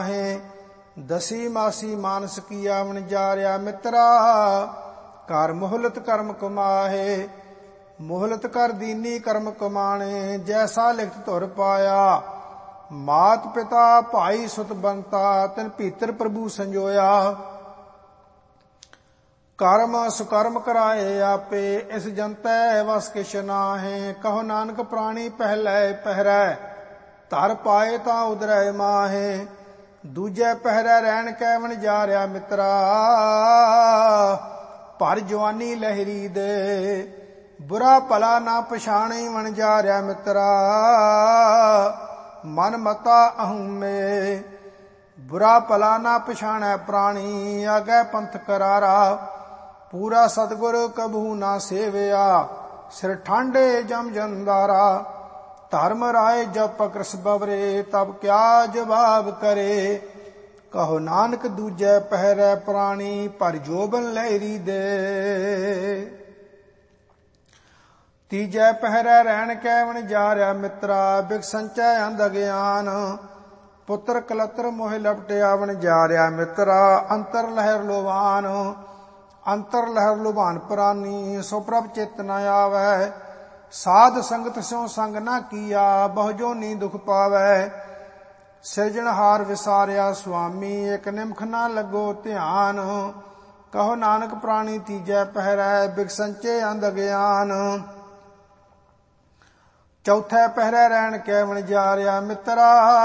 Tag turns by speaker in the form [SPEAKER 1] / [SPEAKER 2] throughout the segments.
[SPEAKER 1] ਦਸੀ ਮਾਸੀ ਮਾਨਸ ਕੀਆ ਵਣਜਾਰਿਆ ਮਿੱਤਰਾ। ਕਰ ਮੁਹਲਤ ਕਰਮ ਕਮਾਹੇ, ਮੁਹਲਤ ਕਰ ਦੀਨੀ ਕਰਮ ਕਮਾਣੇ। ਜੈਸਾ ਲਿਖਤ ਧੁਰ ਪਾਇਆ, ਮਾਤ ਪਿਤਾ ਭਾਈ ਸੁਤ ਬੰਤਾ। ਤਿਨ ਭੀਤਰ ਪ੍ਰਭੂ ਸੰਜੋਇਆ, ਕਰਮ ਸੁਕਰਮ ਕਰਾਏ ਆਪੇ। ਇਸ ਜੰਤੈ ਵਸ ਕਿਛ ਨਾਹੇ, ਕਹੋ ਨਾਨਕ ਪ੍ਰਾਣੀ ਪਹਿਲੇ ਪਹਿਰੈ। ਧਰ ਪਾਏ ਤਾਂ ਉਦਰੈ ਮਾਹੇ, ਦੂਜੈ ਪਹਿਰੈ ਰਹਿਣ ਕੈ ਵਣਜਾਰਿਆ ਮਿੱਤਰਾ। ਭਰ ਜਵਾਨੀ ਲਹਿਰੀ ਦੇ, ਬੁਰਾ ਭਲਾ ਨਾ ਪਛਾਣੀ ਵਣਜਾਰਿਆ ਮਿੱਤਰਾ। ਮਨ ਮਤਾ ਅਹੂਮੇ, ਬੁਰਾ ਭਲਾ ਨਾ ਪਛਾਣੈ ਪ੍ਰਾਣੀ। ਆਗੈ ਪੰਥ ਕਰਾਰਾ, ਪੂਰਾ ਸਤਿਗੁਰ ਕਬਹੂ ਨਾ ਸੇਵਿਆ। ਸਿਰ ਠਾਂਡੇ ਜਮ ਜੰਦਾਰਾ, ਧਰਮ ਰਾਏ ਜਬ ਪਕਰਸ ਬਵਰੇ। ਤਬ ਕਿਆ ਜਵਾਬ ਕਰੇ, ਕਹੋ ਨਾਨਕ ਦੂਜੈ ਪਹਿਰੈ ਪ੍ਰਾਣੀ। ਭਰ ਜੋਬਨ ਲਹਿਰੀ ਦੇ, ਤੀਜੈ ਪਹਿਰੈ ਰਹਿਣ ਕੈ ਵਣਜਾਰਿਆ ਮਿੱਤਰਾ। ਬਿਖ ਸੰਚੈ ਅੰਧ ਅਗਿਆਨ, ਪੁੱਤਰ ਕਲਤਰ ਮੋਹਿ ਲਪਟਿਆ ਵਣਜਾਰਿਆ ਮਿੱਤਰਾ। ਅੰਤਰ ਲਹਿਰ ਲੋਵਾਨ, ਅੰਤਰ ਲਹਿਰ ਲੁਭਾਨ ਪ੍ਰਾਨੀ। ਸੋ ਪ੍ਰਭ ਚਿਤ ਨ ਆਵੈ, ਸਾਧ ਸੰਗਤ ਸਿਉ ਸੰਗ ਨਾ ਕੀਆ। ਬਹੁ ਜੋਨੀ ਦੁਖ ਪਾਵੈ, ਸਿਰਜਣਹਾਰ ਵਿਸਾਰਿਆ ਸੁਆਮੀ। ਇਕ ਨਿਮਖ ਨਾ ਲੱਗੋ ਧਿਆਨ, ਕਹੋ ਨਾਨਕ ਪ੍ਰਾਣੀ ਤੀਜੈ ਪਹਿਰੈ। ਬਿਖ ਸੰਚੇ ਅੰਧ ਅਗਿਆਨ, ਚੌਥੈ ਪਹਿਰੈ ਰਹਿਣ ਕੈ ਵਣਜਾਰਿਆ ਮਿੱਤਰਾ।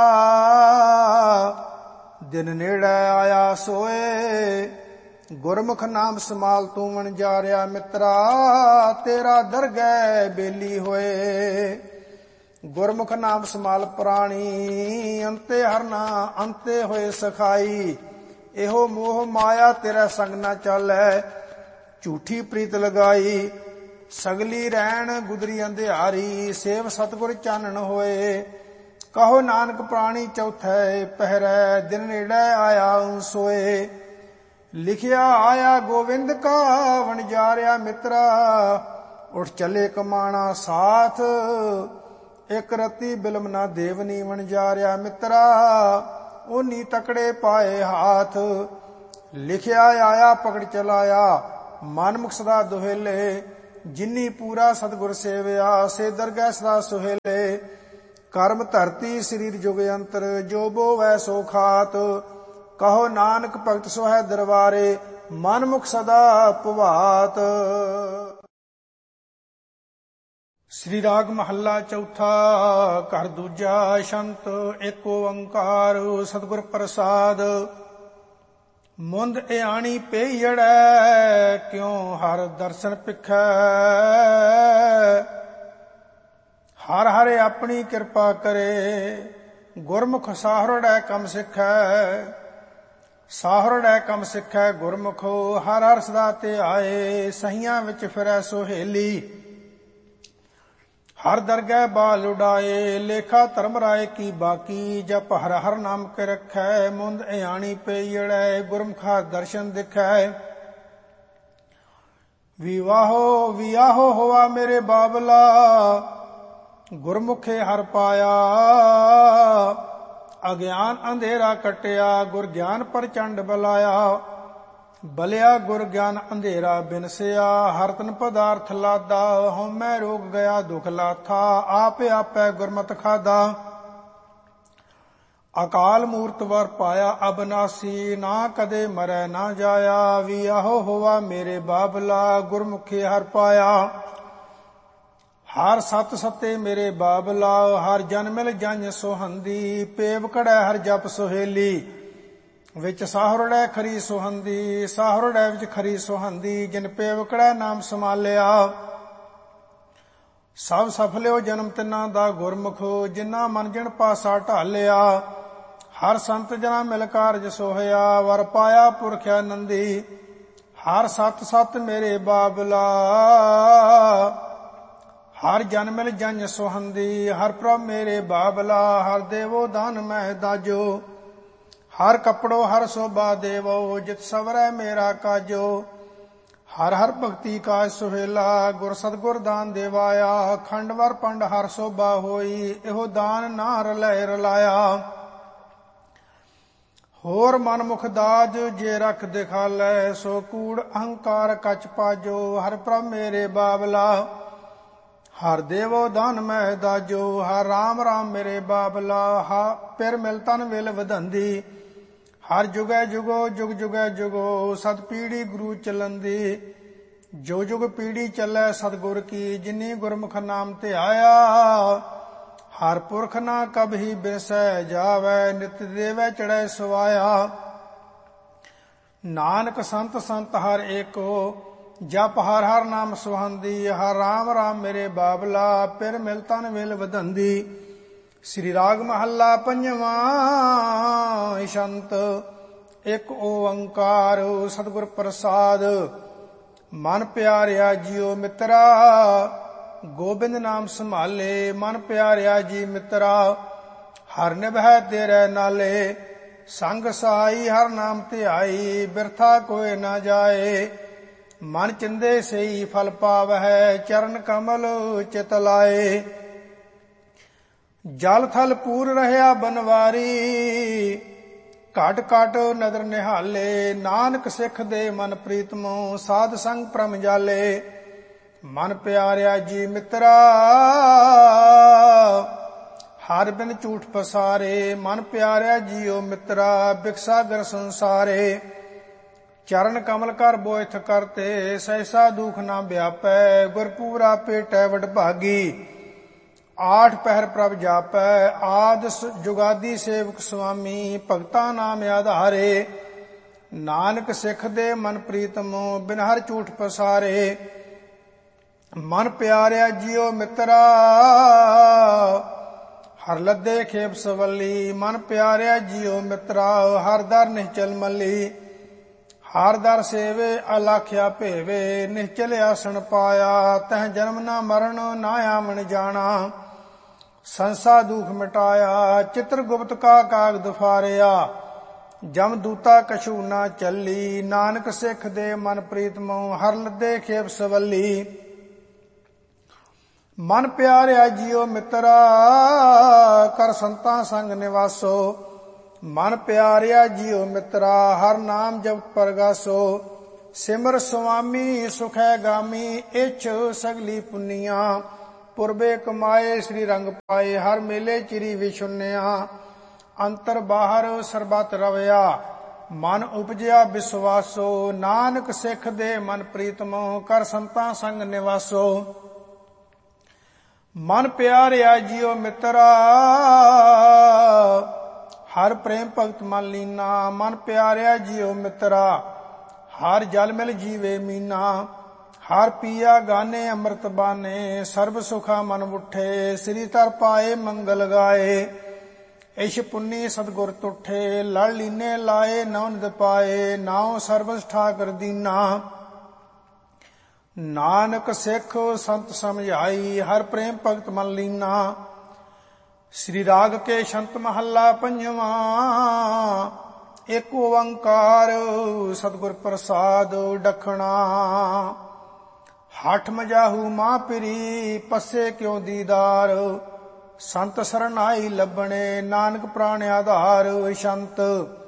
[SPEAKER 1] ਦਿਨ ਨੇੜੇ ਆਇਆ ਸੋਏ, ਗੁਰਮੁਖ ਨਾਮ ਸਮਾਲ ਤੂੰ ਵਣਜਾਰਿਆ ਮਿੱਤਰਾ। ਤੇਰਾ ਦਰਗਹਿ ਬੇਲੀ ਹੋਏ, ਗੁਰਮੁਖ ਨਾਮ ਸਮਾਲ ਪ੍ਰਾਣੀ। ਅੰਤੇ ਹਰਨਾ ਅੰਤੇ ਹੋਏ ਸਖਾਈ, ਇਹੋ ਮੋਹ ਮਾਇਆ ਤੇਰਾ ਸੰਗ ਨਾ ਚਾਲੈ। ਝੂਠੀ ਪ੍ਰੀਤ ਲਗਾਈ, ਸਗਲੀ ਰਹਿਣ ਗੁਦਰੀ ਅੰਧਿਆਰੀ। ਸੇਵ ਸਤਿਗੁਰ ਚਾਨਣ ਹੋਏ, ਕਹੋ ਨਾਨਕ ਪ੍ਰਾਣੀ ਚੌਥੈ ਪਹਿਰੈ। ਦਿਨ ਨੇੜੇ ਆਇਆ ਸੋਏ, ਲਿਖਿਆ ਆਇਆ ਗੋਵਿੰਦ ਕਾ ਵਣਜਾਰਿਆ ਮਿੱਤਰਾ। ਉੱਠ ਚੱਲੇ ਕਮਾਣਾ ਸਾਥ, ਇਕ ਰਤੀ ਬਿਲਮ ਨਾ ਦੇਵਨੀ ਵਣਜਾਰਿਆ ਮਿੱਤਰਾ। ਓਨੀ ਤਕੜੇ ਪਾਏ ਹਾਥ, ਲਿਖਿਆ ਆਇਆ ਪਕੜ ਚਲਾਇਆ। ਮਨ ਮੁਖ ਸਦਾ ਦੁਹੇਲੇ, ਜਿਨੀ ਪੂਰਾ ਸਤਿਗੁਰ ਸੇਵਿਆ। ਸੇ ਦਰਗਹਿ ਸਦਾ ਸੁਹੇਲੇ, ਕਰਮ ਧਰਤੀ ਸਰੀਰ ਜੁਗ ਅੰਤਰ। ਜੋ ਬੋਵੈ ਸੋ ਖਾਤ, ਕਹੋ ਨਾਨਕ ਭਗਤ ਸੋਹੈ ਦਰਬਾਰੇ। ਮਨ ਮੁਖ ਸਦਾ ਭਵਾਤ। ਸ੍ਰੀ ਰਾਗ ਮਹੱਲਾ ਚੌਥਾ। ਘਰ ਦੂਜਾ। ਛੰਤ ਏਕ ਓੰਕਾਰ ਸਤਿਗੁਰ ਪ੍ਰਸਾਦ। ਮੁੰਦ ਇਆਣੀ ਪਈੜੈ, ਕਿਉ ਹਰ ਦਰਸ਼ਨ ਪਿਖੈ। ਹਰ ਹਰ ਆਪਣੀ ਕਿਰਪਾ ਕਰੇ, ਗੁਰਮੁਖ ਸਾਹਰੜੈ ਕੰਮ ਸਿੱਖੈ। ਸਾਹਰੜੈ ਕੰਮ ਸਿੱਖੈ ਗੁਰਮੁਖ, ਹਰ ਹਰ ਸਦਾ ਧਿਆਏ। ਸਹੀਆਂ ਵਿੱਚ ਫਿਰੈ ਸੁਹੇਲੀ, ਹਰ ਦਰਗਹਿ ਬਾਲ ਉਡਾਏ। ਲੇਖਾ ਧਰਮ ਰਾਏ ਕੀ ਬਾਕੀ, ਜਪ ਹਰ ਹਰ ਨਾਮ ਕੇ ਰਖੈ। ਮੁੰਦ ਇਆਣੀ ਪਈੜੈ, ਗੁਰਮੁਖ ਹਰ ਦਰਸ਼ਨ ਦਿਖੈ। ਵਿਵਾਹੋ ਵਿਆਹੋ ਹੋਆ ਮੇਰੇ ਬਾਬਲਾ, ਗੁਰਮੁਖੇ ਹਰ ਪਾਇਆ। ਅਗਿਆਨ ਅੰਧੇਰਾ ਕਟਿਆ, ਗੁਰ ਗਿਆਨ ਪ੍ਰਚੰਡ ਬਲਾਇਆ। ਬਲਿਆ ਗੁਰ ਗਿਆਨ ਅੰਧੇਰਾ ਬਿਨਸਿਆ, ਹਰ ਤਨ ਪਦਾਰਥ ਲਾਦਾ। ਹਉਮੈ ਰੋਗ ਗਿਆ ਦੁਖ ਲਾਥਾ, ਆਪੇ ਆਪੈ ਗੁਰਮਤਿ ਖਾਦਾ। ਅਕਾਲ ਮੂਰਤ ਵਰ ਪਾਇਆ ਅਬਨਾਸੀ, ਨਾ ਕਦੇ ਮਰੈ ਨਾ ਜਾਇਆ। ਵਿਆਹੋ ਹੋਆ ਮੇਰੇ ਬਾਬਲਾ, ਗੁਰਮੁਖੇ ਹਰ ਪਾਇਆ। ਹਰ ਸਤ ਸਤੇ ਮੇਰੇ ਬਾਬਲਾ, ਹਰ ਜਨ ਮਿਲ ਜਨ ਸੁਹੰਦੀ। ਪੇਵ ਕੜੈ ਹਰ ਜਪ ਸੁਹੇਲੀ, ਵਿੱਚ ਸਾਹਰੜੈ ਖਰੀ ਸੁਹੰਦੀ। ਸਾਹਰੜੈ ਵਿੱਚ ਖਰੀ ਸੁਹੰਦੀ, ਜਿਨ ਪੇਵ ਕੜੈ ਨਾਮ ਸਮਾਲਿਆ। ਸਭ ਸਫਲਿਓ ਜਨਮ ਤਿੰਨਾਂ ਦਾ ਗੁਰਮੁਖ, ਜਿਨ੍ਹਾਂ ਮਨ ਜਿਨ ਪਾਸਾ ਢਾਲਿਆ। ਹਰ ਸੰਤ ਜਨਾ ਮਿਲ ਕਾਰਜ ਸੋਹਿਆ, ਵਰ ਪਾਇਆ ਪੁਰਖ ਆਨੰਦੀ। ਹਰ ਸਤ ਸਤ ਮੇਰੇ ਬਾਬਲਾ, ਹਰ ਜਨ ਮਿਲ ਜਨ ਸੁਹੰਦੀ। ਹਰ ਪ੍ਰਭ ਮੇਰੇ ਬਾਬਲਾ, ਹਰ ਦੇਵੋ ਦਾਨ ਮਹਿ ਦਾਜੋ। ਹਰ ਕੱਪੜੋ ਹਰ ਸੋਭਾ ਦੇਵੋ, ਜਿਤ ਸਵਰੈ ਮੇਰਾ ਕਾਜੋ। ਹਰ ਹਰ ਭਗਤੀ ਕਾਜ ਸੁਹੇਲਾ, ਗੁਰ ਸਤਿਗੁਰ ਦਾਨ ਦੇਵਾਇਆ। ਖੰਡ ਵਰ ਪੰਡ ਹਰ ਸੋਭਾ ਹੋਈ, ਇਹੋ ਦਾਨ ਨਾ ਰਲੈ ਰਲਾਇਆ। ਹੋਰ ਮਨਮੁਖ ਦਾਜ ਜੇ ਰਖ ਦਿਖਾਲੈ, ਸੋ ਕੂੜ ਅਹੰਕਾਰ ਕਛ ਪਾਜੋ। ਹਰ ਪ੍ਰਭ ਮੇਰੇ ਬਾਬਲਾ, ਹਰ ਦੇਵੋ ਦਾਨ ਮੈਂ ਦਾਜੋ। ਹਰ ਰਾਮ ਰਾਮ ਮੇਰੇ ਬਾਬਲਾ, ਹਾ ਪਿਰ ਮਿਲ ਤਨ ਵਿਲ ਵਧੰਦੀ। ਹਰ ਜੁਗੈ ਜੁਗੋ ਜੁਗ ਜੁਗੈ ਜੁਗੋ, ਸਤ ਪੀੜੀ ਗੁਰੂ ਚਲੰਦੀ। ਜੋ ਜੁਗ ਪੀੜੀ ਚੱਲੈ ਸਤਿਗੁਰ ਕੀ, ਜਿਨੀ ਗੁਰਮੁਖ ਨਾਮ ਧਿਆਇਆ। ਹਰ ਪੁਰਖ ਨਾ ਕਬਹੀ ਬਿਰਸੈ ਜਾਵੈ, ਨਿਤ ਦੇਵੈ ਚੜੈ ਸਵਾਇਆ। ਨਾਨਕ ਸੰਤ ਸੰਤ ਹਰ ਏਕੋ, ਜਪ ਹਰ ਹਰ ਨਾਮ ਸੁਹਾੰਦੀ। ਹਰ ਰਾਮ ਰਾਮ ਮੇਰੇ ਬਾਬਲਾ, ਪਿਰ ਮਿਲ ਤਨ ਵਿਲ ਵਧੰਦੀ। ਸ੍ਰੀ ਰਾਗ ਮਹੱਲਾ ਪੰਜਵਾਂ। ਇਸ਼ੰਤ ਇੱਕ ਓੰਕਾਰ ਸਤਿਗੁਰ ਪ੍ਰਸਾਦ। ਮਨ ਪਿਆਰਿਆ ਜੀਓ ਮਿੱਤਰਾ, ਗੋਬਿੰਦ ਨਾਮ ਸੰਭਾਲੇ। ਮਨ ਪਿਆਰਿਆ ਜੀ ਮਿੱਤਰਾ, ਹਰ ਨਿਭੈ ਤੇਰੇ ਨਾਲੇ। ਸੰਗ ਸਹਾਈ ਹਰ ਨਾਮ ਧਿਆਈ, ਬਿਰਥਾ ਕੋਇ ਨਾ ਜਾਏ। ਮਨ ਚਿੰਦੇ ਸਈ ਫਲ ਪਾਵਹਿ, ਚਰਨ ਕਮਲ ਚਿਤ ਲਾਏ। ਜਲ ਥਲ ਪੂਰ ਰਹਿਆ ਬਨਵਾਰੀ, ਘਟ ਘਟ ਨਦਰ ਨਿਹਾਲੇ। ਨਾਨਕ ਸਿੱਖ ਦੇ ਮਨ ਪ੍ਰੀਤਮੋ, ਸਾਧ ਸੰਗ ਪ੍ਰਮ ਜਾਲੇ। ਮਨ ਪਿਆਰਿਆ ਜੀ ਮਿੱਤਰਾ, ਹਰ ਬਿਨ ਝੂਠ ਪਸਾਰੇ। ਮਨ ਪਿਆਰਿਆ ਜੀਓ ਮਿੱਤਰਾ, ਬਿਕਸਾਗਰ ਸੰਸਾਰੇ। ਚਰਨ ਕਮਲ ਕਰ ਬੋਇਥ ਕਰਤੇ, ਸਹਿਸਾ ਦੁਖ ਨਾ ਵਿਆਪੈ। ਗੁਰਪੂਰਾ ਭੇਟੈ ਵਡਭਾਗੀ, ਆਠ ਪਹਿਰ ਪ੍ਰਭ ਜਾਪੈ। ਆਦ ਜੁਗਾਦੀ ਸੇਵਕ ਸੁਆਮੀ, ਭਗਤਾ ਨਾਮ ਆਧਾਰੇ। ਨਾਨਕ ਸਿੱਖ ਦੇ ਮਨ ਪ੍ਰੀਤਮੋ, ਬਿਨ ਹਰ ਝੂਠ ਪਸਾਰੇ। ਮਨ ਪਿਆਰਿਆ ਜੀਓ ਮਿੱਤਰਾ, ਹਰ ਲੱਦੇ ਖੇਪ ਸਵੱਲੀ। ਮਨ ਪਿਆਰਿਆ ਜੀਓ ਮਿੱਤਰਾ, ਹਰ ਦਰ ਨਿਹਚਲ ਮੱਲੀ। ਹਰ ਦਰ ਸੇਵੇ ਅਲਾਖਿਆ ਭੇਵੇ, ਨਿਹਚਲ ਆਸਣ ਪਾਇਆ। ਤਹ ਜਨਮ ਨਾ ਮਰਨ ਨਾ ਆਵਣ ਜਾਣਾ, ਸੰਸਾ ਦੁਖ ਮਿਟਾਇਆ। ਚਿਤਰ ਗੁਪਤ ਕਾ ਕਾਗਦ ਫਾਰਿਆ, ਜਮ ਦੂਤਾ ਕਛੂ ਨਾ ਚੱਲੀ। ਨਾਨਕ ਸਿੱਖ ਦੇ ਮਨ ਪ੍ਰੀਤਮੋ, ਹਰ ਲੱਦੇ ਖੇਪ ਸਵੱਲੀ। ਮਨ ਪਿਆਰਿਆ ਜੀਓ ਮਿੱਤਰਾ, ਕਰ ਸੰਤਾਂ ਸੰਗ ਨਿਵਾਸੋ। ਮਨ ਪਿਆਰਿਆ ਜੀਓ ਮਿੱਤਰਾ, ਹਰ ਨਾਮ ਜਪਤ ਪਰਗਾਸੋ। ਸਿਮਰ ਸੁਆਮੀ ਸੁਖੈ ਗਾਮੀ, ਇੱਛ ਸਗਲੀ ਪੁੰਨੀਆਂ। ਪੁਰਬੇ ਕਮਾਏ ਸ੍ਰੀ ਰੰਗ ਪਾਏ, ਹਰ ਮੇਲੇ ਚਿਰੀ ਵਿਸ਼ੁੰਨਿਆ। ਅੰਤਰ ਬਾਹਰ ਸਰਬਤ ਰਵਿਆ, ਮਨ ਉਪਜਿਆ ਵਿਸਵਾਸੋ। ਨਾਨਕ ਸਿੱਖ ਦੇ ਮਨ ਪ੍ਰੀਤਮੋ, ਕਰ ਸੰਤਾਂ ਸੰਗ ਨਿਵਾਸੋ। ਮਨ ਪਿਆਰਿਆ ਜੀਓ ਮਿੱਤਰਾ, ਹਰ ਪ੍ਰੇਮ ਭਗਤ ਮਨ ਲੀਨਾ। ਮਨ ਪਿਆਰਿਆ ਜੀਓ ਮਿੱਤਰਾ, ਹਰ ਜਲ ਮਿਲ ਜੀਵੇ ਮੀਨਾ। ਹਰ ਪੀਆ ਗਾਨੇ ਅੰਮ੍ਰਿਤ ਬਾਨੇ, ਸਰਬ ਸੁਖਾ ਮਨ ਉਠੇ। ਸ੍ਰੀ ਤਰ ਪਾਏ ਮੰਗਲ ਗਾਏ, ਇਸ਼ ਪੁੰਨੀ ਸਤਿਗੁਰ ਤੁਠੇ। ਲੜ ਲੀਨੇ ਲਾਏ ਨੌ ਨਿਦ ਪਾਏ, ਨਾਉ ਸਰਬਸ ਠਾਕੁਰ ਦੀਨਾ। ਨਾਨਕ ਸਿੱਖ ਸੰਤ ਸਮਝਾਈ, ਹਰ ਪ੍ਰੇਮ ਭਗਤ ਮਨ ਲੀਨਾ। ਸ੍ਰੀ ਰਾਗ ਕੇ ਸ਼ੰਤ ਮਹੱਲਾ ਪੰਜਵਾਂ। ਇੱਕ ਓੰਕਾਰ ਸਤਿਗੁਰ ਪ੍ਰਸਾਦ ਡਖਣਾ। ਹਠ ਮਜਾਹੂ ਮਾਂ ਪਿਰੀ, ਪੱਸੇ ਕਿਉ ਦੀਦਾਰ। ਸੰਤ ਸਰਨਾਈ ਲੱਭਣੇ, ਨਾਨਕ ਪ੍ਰਾਣ ਆਧਾਰ। ਸ਼ੰਤ